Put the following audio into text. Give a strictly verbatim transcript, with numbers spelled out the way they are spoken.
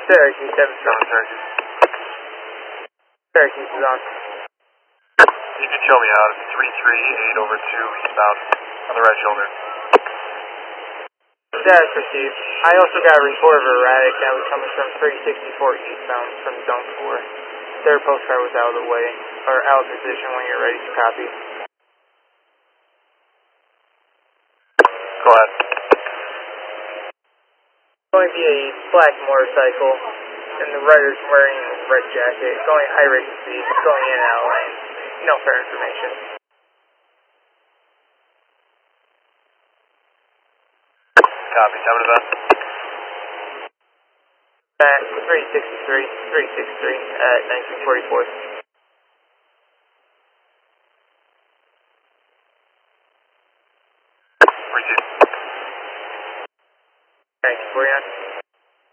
Syracuse, seven Seven Syracuse. Syracuse is on. You can show me out. It's three three eight over two eastbound on the right shoulder. Status received. I also got a report of erratic that was coming from three sixty-four eastbound from zone four. Their postcard was out of the way, or out of position when you're ready to copy. Go ahead. Going to be a black motorcycle, and the rider's wearing a red jacket, going high rate of speed, going in and out of lane. No fair information. Copy. Time of event. At three sixty-three, three sixty-three at nineteen forty-four. Receive. nineteen forty-nine.